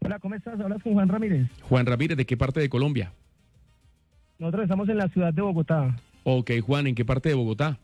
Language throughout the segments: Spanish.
Hola, ¿cómo estás? Hablas con Juan Ramírez. Juan Ramírez, ¿de qué parte de Colombia? Nosotros estamos en la ciudad de Bogotá. Ok, Juan, ¿en qué parte de Bogotá?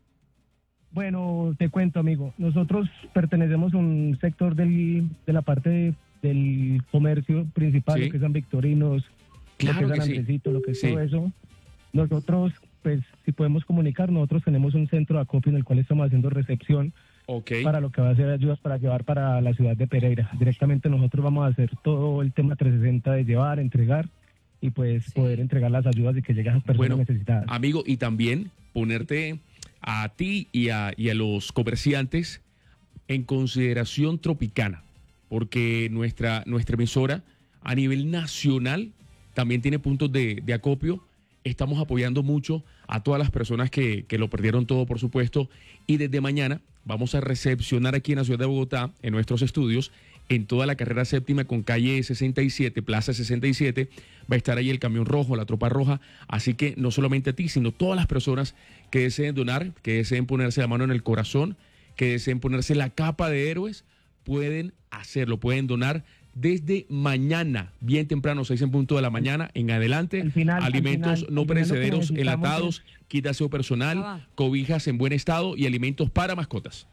Bueno, te cuento, amigo. Nosotros pertenecemos a un sector de la parte del comercio principal, Sí. lo que es San Victorinos, Claro lo que que es San sí. Andresito, lo que es Sí. todo eso. Nosotros, pues, si podemos comunicar, nosotros tenemos un centro de acopio en el cual estamos haciendo recepción Ok. para lo que va a ser ayudas para llevar para la ciudad de Pereira. Directamente nosotros vamos a hacer todo el tema 360 de llevar, entregar y pues poder entregar las ayudas y que lleguen a las personas Bueno, necesitadas. amigo, y también ponerte a ti y a los comerciantes en consideración Tropicana, porque nuestra emisora a nivel nacional también tiene puntos de acopio. Estamos apoyando mucho a todas las personas que lo perdieron todo, por supuesto, y desde mañana vamos a recepcionar aquí en la ciudad de Bogotá, en nuestros estudios, en toda la carrera séptima con calle 67, Plaza 67, va a estar ahí el camión rojo, la tropa roja, así que no solamente a ti, sino todas las personas que deseen donar, que deseen ponerse la mano en el corazón, que deseen ponerse la capa de héroes, pueden hacerlo, pueden donar desde mañana, bien temprano, 6 en punto de la mañana, en adelante, alimentos no perecederos, enlatados, kit de aseo personal, cobijas en buen estado y alimentos para mascotas.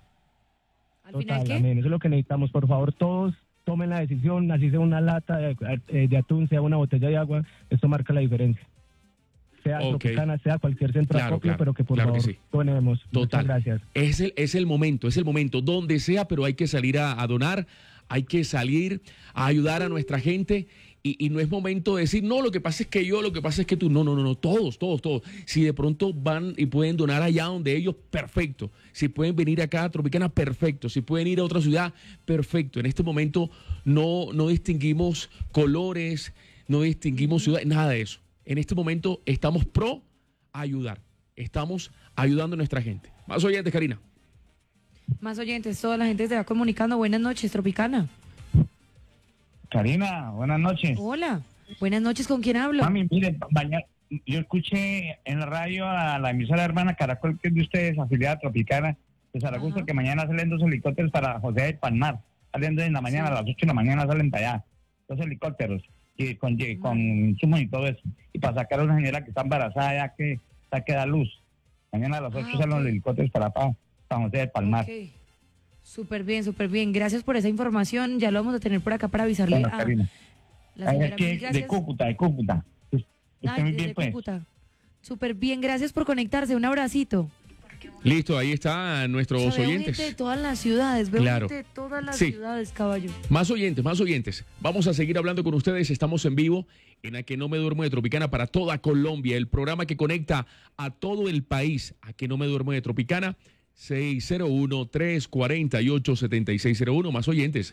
¿Al final Total, qué? amén. Eso es lo que necesitamos. Por favor, todos tomen la decisión, así sea una lata de atún, sea una botella de agua, esto marca la diferencia. Sea Ok. Tropicana, sea cualquier centro de Claro, acopio, claro, pero que por claro que favor sí. donemos. Total. Muchas gracias. Es el momento, donde sea, pero hay que salir a donar, hay que salir a ayudar a nuestra gente. Y no es momento de decir, no, lo que pasa es que yo, lo que pasa es que tú. No, todos. Si de pronto van y pueden donar allá donde ellos, perfecto. Si pueden venir acá a Tropicana, perfecto. Si pueden ir a otra ciudad, perfecto. En este momento no distinguimos colores, no distinguimos ciudades, nada de eso. En este momento estamos pro ayudar. Estamos ayudando a nuestra gente. Más oyentes, Karina. Más oyentes, toda la gente se va comunicando. Buenas noches, Tropicana. Karina, buenas noches. Hola. Buenas noches, ¿con quién hablo? Mami, mire, yo escuché en la radio a la emisora hermana Caracol, que es de ustedes, afiliada Tropicana, de Zaragoza, Ajá. que mañana salen 2 helicópteros para José de Palmar. Saliendo en la mañana, a las 8 de la mañana salen para allá. 2 helicópteros, y con insumos y todo eso. Y para sacar a una señora que está embarazada, ya que da luz. Mañana a las 8 salen los helicópteros para José de Palmar. Ok. Súper bien. Gracias por esa información. Ya lo vamos a tener por acá para avisarle Bueno, a Karina. la señora. Es que Mil de gracias. Cúcuta. Usted muy Desde bien, pues. Cúcuta. Súper bien, gracias por conectarse. Un abracito. Listo, ahí están nuestros O sea, veo oyentes. gente de todas las ciudades, veo Claro. gente de todas las Sí. ciudades, caballo. Más oyentes. Vamos a seguir hablando con ustedes. Estamos en vivo en A Que No Me Duermo de Tropicana para toda Colombia. El programa que conecta a todo el país. A Que No Me Duermo de Tropicana. 601-348-7601. Más oyentes.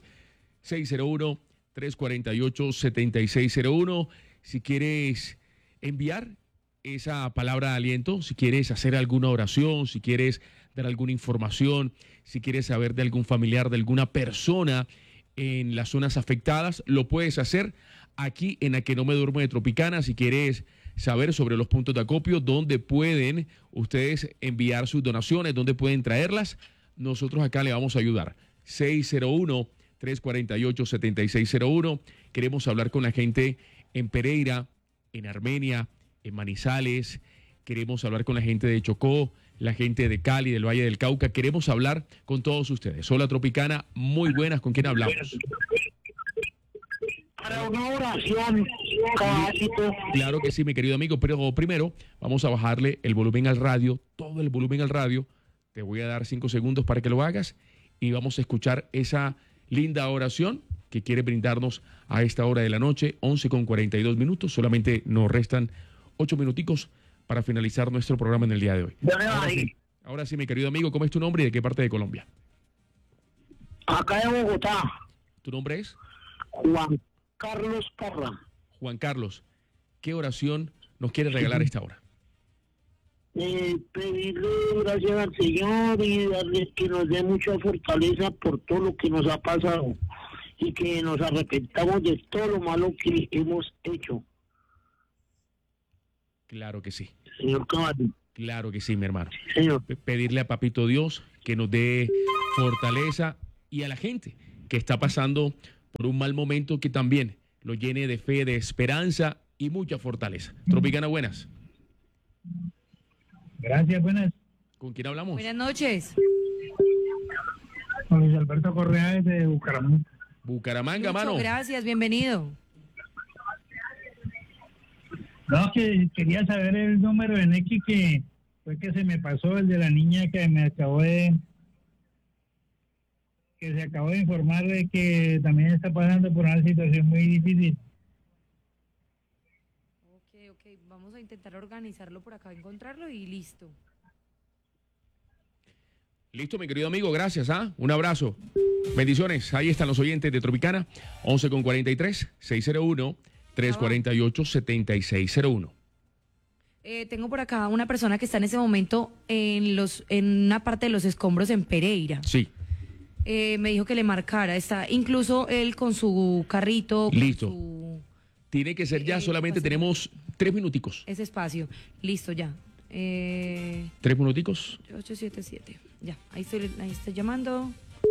601-348-7601. Si quieres enviar esa palabra de aliento, si quieres hacer alguna oración, si quieres dar alguna información, si quieres saber de algún familiar, de alguna persona en las zonas afectadas, lo puedes hacer aquí en A Que No Me Duermo de Tropicana. Si quieres saber sobre los puntos de acopio, dónde pueden ustedes enviar sus donaciones, dónde pueden traerlas, nosotros acá le vamos a ayudar. 601-348-7601. Queremos hablar con la gente en Pereira, en Armenia, en Manizales. Queremos hablar con la gente de Chocó, la gente de Cali, del Valle del Cauca. Queremos hablar con todos ustedes. Hola, Tropicana, muy buenas. ¿Con quién hablamos? Para una oración, caballito. Claro que sí, mi querido amigo, pero primero vamos a bajarle el volumen al radio, todo el volumen al radio. Te voy a dar 5 segundos para que lo hagas y vamos a escuchar esa linda oración que quiere brindarnos a esta hora de la noche, 11:42. Solamente nos restan 8 minuticos para finalizar nuestro programa en el día de hoy. Ahora sí, mi querido amigo, ¿cómo es tu nombre y de qué parte de Colombia? Acá en Bogotá, ¿Tu nombre es? Juan Carlos Parra. Juan Carlos. ¿Qué oración nos quieres regalar a esta hora? Pedirle gracias al Señor y darle que nos dé mucha fortaleza por todo lo que nos ha pasado y que nos arrepentamos de todo lo malo que hemos hecho. Claro que sí. Señor Caballo. Claro que sí, mi hermano. Señor. Pedirle a Papito Dios que nos dé fortaleza y a la gente que está pasando por un mal momento que también lo llene de fe, de esperanza y mucha fortaleza. Tropicana, buenas. Gracias, buenas. ¿Con quién hablamos? Buenas noches. Con Luis Alberto Correa desde Bucaramanga. Bucaramanga, Muchas mano. gracias, bienvenido. No, que quería saber el número de Nequi que fue que se me pasó, el de la niña que se acabó de informar de que también está pasando por una situación muy difícil. Ok, vamos a intentar organizarlo por acá, encontrarlo y listo. Listo, mi querido amigo, gracias, ¿ah? Un abrazo. Bendiciones. Ahí están los oyentes de Tropicana, 11:43, 601-348-7601. Tengo por acá una persona que está en ese momento en una parte de los escombros en Pereira. Sí. Me dijo que le marcara, está incluso él con su carrito. Listo. Con su, Tiene que ser ya, solamente tenemos 3 minuticos. ese espacio. Listo, ya. 3 minuticos. 877. Ya, ahí estoy llamando.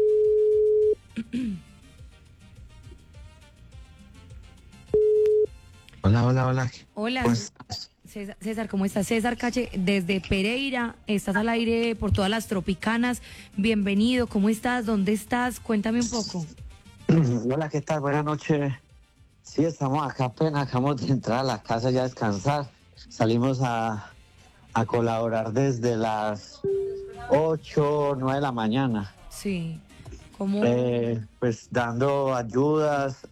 Hola. Hola. Pues, César, ¿cómo estás? César Cache, desde Pereira, estás al aire por todas las Tropicanas. Bienvenido, ¿cómo estás? ¿Dónde estás? Cuéntame un poco. hola, ¿qué tal? Buenas noches. Sí, estamos acá apenas, acabamos de entrar a la casa ya a descansar. Salimos a colaborar desde las 8 o 9 de la mañana. Sí. ¿Cómo? Pues dando ayudas,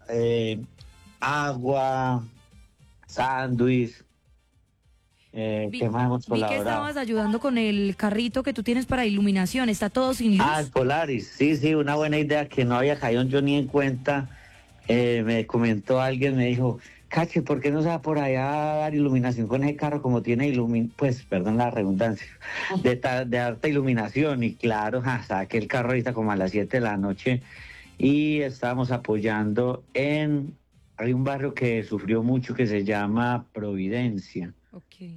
agua, sándwich. ¿Qué más hemos Vi que colaborado? estabas ayudando con el carrito que tú tienes para iluminación. ¿Está todo sin luz? El Polaris, sí, una buena idea que no había caído yo ni en cuenta. Me comentó alguien, me dijo, Cache, ¿por qué no se va por allá a dar iluminación con ese carro como tiene perdón la redundancia, de alta iluminación? Y claro, saqué el carro ahorita como a las 7 de la noche y estábamos apoyando hay un barrio que sufrió mucho que se llama Providencia. Ok.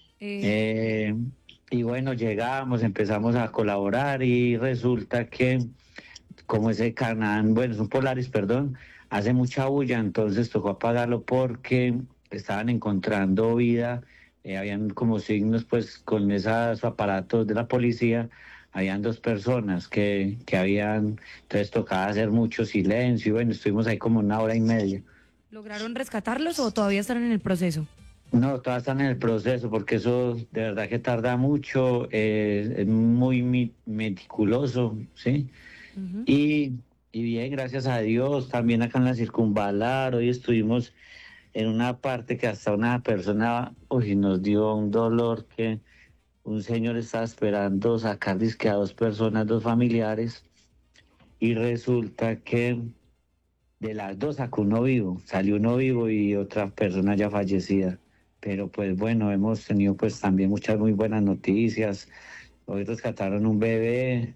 Y bueno, llegamos, empezamos a colaborar y resulta que como ese Canaan, es un Polaris, perdón, hace mucha bulla, entonces tocó apagarlo porque estaban encontrando vida, habían como signos pues con esos aparatos de la policía, habían 2 personas que habían, entonces tocaba hacer mucho silencio y bueno, estuvimos ahí como 1 hora y media. ¿Lograron rescatarlos o todavía están en el proceso? No, todavía están en el proceso porque eso de verdad que tarda mucho, es muy meticuloso, ¿sí? Uh-huh. Y bien, gracias a Dios, también acá en la Circunvalar, hoy estuvimos en una parte que hasta una persona nos dio un dolor que un señor estaba esperando sacar dizque a 2 personas, 2 familiares, y resulta que de las 2 salió uno vivo y otra persona ya fallecida. Pero pues bueno, hemos tenido pues también muchas muy buenas noticias. Hoy rescataron un bebé.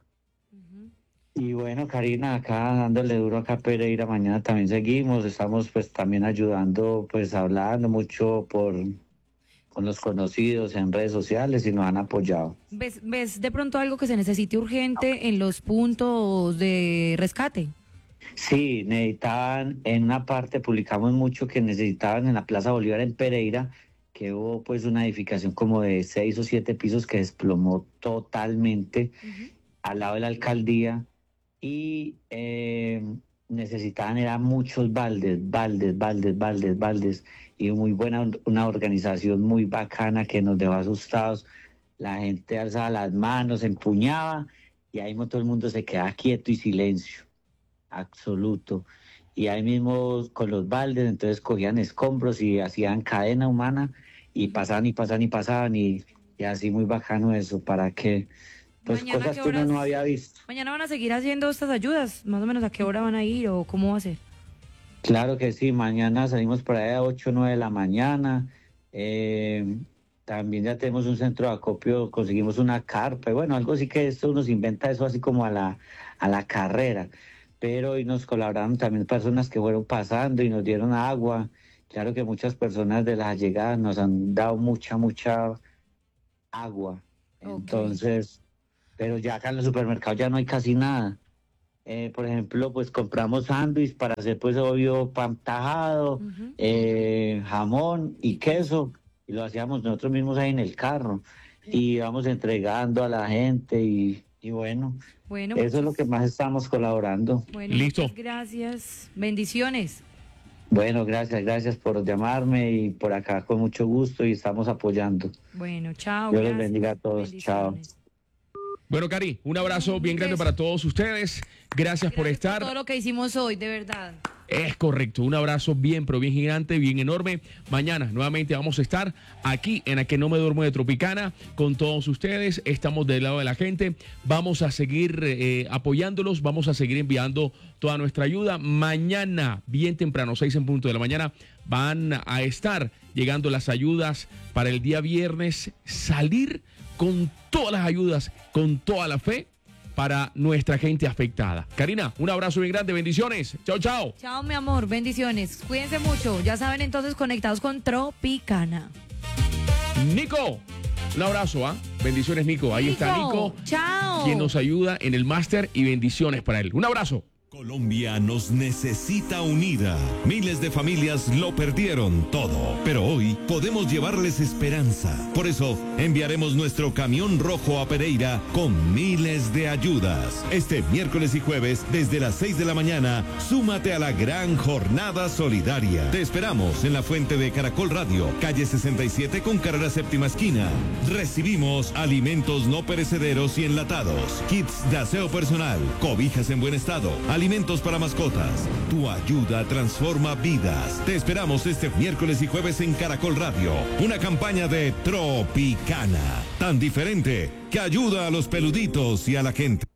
Y bueno, Karina, acá dándole duro acá a Pereira, mañana también seguimos, estamos pues también ayudando, pues hablando mucho con los conocidos en redes sociales y nos han apoyado. ¿Ves de pronto algo que se necesite urgente en los puntos de rescate? Sí, necesitaban, en una parte publicamos mucho que necesitaban en la Plaza Bolívar en Pereira, que hubo pues una edificación como de 6 o 7 pisos que desplomó totalmente al lado de la alcaldía. Y necesitaban, eran muchos baldes, y muy buena, una organización muy bacana que nos dejó asustados. La gente alzaba las manos, empuñaba, y ahí mismo todo el mundo se quedaba quieto y silencio absoluto. Y ahí mismo con los baldes, entonces cogían escombros y hacían cadena humana, y pasaban, y así muy bacano eso, para que... Pues Mañana, cosas que uno no había visto. ¿Mañana van a seguir haciendo estas ayudas? ¿Más o menos a qué hora van a ir o cómo va a ser? Claro que sí, mañana salimos por ahí a 8 o 9 de la mañana. También ya tenemos un centro de acopio, conseguimos una carpa. Y bueno, algo sí que esto nos inventa eso así como a la carrera. Pero hoy nos colaboraron también personas que fueron pasando y nos dieron agua. Claro que muchas personas de las llegadas nos han dado mucha agua. Okay. Entonces... Pero ya acá en los supermercados ya no hay casi nada. Por ejemplo, pues compramos sándwich para hacer, pues obvio, pan tajado, jamón y queso, y lo hacíamos nosotros mismos ahí en el carro, y íbamos entregando a la gente, y bueno, eso es lo que más estamos colaborando. Bueno, Listo. muchas gracias. Bendiciones. Bueno, gracias por llamarme y por acá con mucho gusto y estamos apoyando. Bueno, chao. Dios les gracias. bendiga a todos. Chao. Bendiciones. Bueno, Cari, un abrazo bien grande para todos ustedes. Gracias por estar. Todo lo que hicimos hoy, de verdad. Es correcto, un abrazo bien, pero bien gigante, bien enorme. Mañana nuevamente vamos a estar aquí en A Que No Me Duermo de Tropicana con todos ustedes. Estamos del lado de la gente. Vamos a seguir apoyándolos, vamos a seguir enviando toda nuestra ayuda. Mañana, bien temprano, 6 en punto de la mañana, van a estar llegando las ayudas para el día viernes. Salir con todas las ayudas, con toda la fe para nuestra gente afectada. Karina, un abrazo bien grande, bendiciones. Chao, chao. Chao, mi amor, bendiciones. Cuídense mucho. Ya saben, entonces, conectados con Tropicana. Nico, un abrazo, ¿ah? Bendiciones, Nico. Ahí está Nico, chao. quien nos ayuda en el máster y bendiciones para él. Un abrazo. Colombia nos necesita unida. Miles de familias lo perdieron todo, pero hoy podemos llevarles esperanza. Por eso enviaremos nuestro camión rojo a Pereira con miles de ayudas. Este miércoles y jueves desde las 6 de la mañana, súmate a la gran jornada solidaria. Te esperamos en la fuente de Caracol Radio, calle 67 con carrera séptima esquina. Recibimos alimentos no perecederos y enlatados, kits de aseo personal, cobijas en buen estado, alimentos para mascotas. Tu ayuda transforma vidas. Te esperamos este miércoles y jueves en Caracol Radio. Una campaña de Tropicana, tan diferente que ayuda a los peluditos y a la gente.